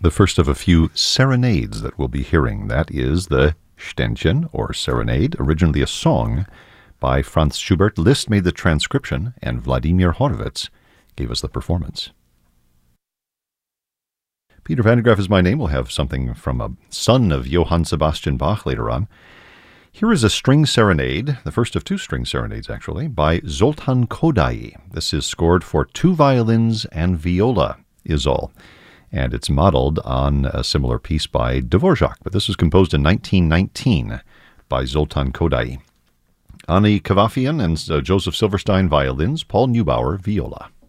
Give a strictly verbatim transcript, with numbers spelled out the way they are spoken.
the first of a few serenades that we'll be hearing. That is the Ständchen, or Serenade, originally a song by Franz Schubert. Liszt made the transcription, and Vladimir Horowitz gave us the performance. Peter Van de Graaff is my name. We'll have something from a son of Johann Sebastian Bach later on. Here is a string serenade, the first of two string serenades, actually, by Zoltán Kodály. This is scored for two violins and viola, is all. And it's modeled on a similar piece by Dvorak, but this was composed in nineteen nineteen by Zoltán Kodály. Ani Kavafian and uh, Joseph Silverstein violins, Paul Neubauer viola.